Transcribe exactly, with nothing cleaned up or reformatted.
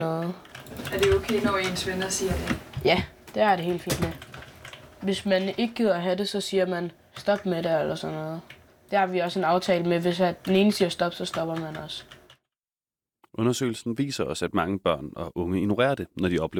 noget. Er det okay, når ens venner siger det? Ja, det er det helt fint med. Hvis man ikke gider at have det, så siger man stop med det eller sådan noget. Der har vi også en aftale med, hvis den ene siger stop, så stopper man også. Undersøgelsen viser også, at mange børn og unge ignorerer det, når de oplever